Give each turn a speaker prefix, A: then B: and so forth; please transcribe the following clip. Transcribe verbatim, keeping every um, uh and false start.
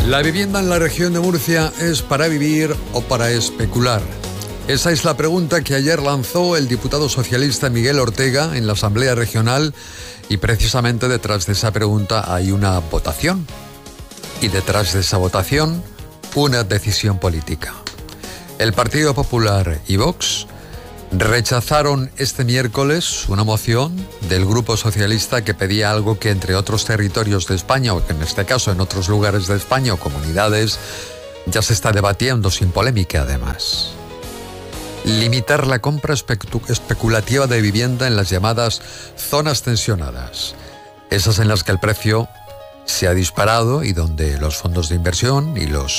A: ¿La vivienda en la región de Murcia es para vivir o para especular? Esa es la pregunta que ayer lanzó el diputado socialista Miguel Ortega en la Asamblea Regional, y precisamente detrás de esa pregunta hay una votación. Y detrás de esa votación, una decisión política. El Partido Popular y Vox rechazaron este miércoles una moción del Grupo Socialista que pedía algo que entre otros territorios de España, o que en este caso en otros lugares de España o comunidades, ya se está debatiendo sin polémica además. Limitar la compra especu- especulativa de vivienda en las llamadas zonas tensionadas, esas en las que el precio se ha disparado y donde los fondos de inversión y los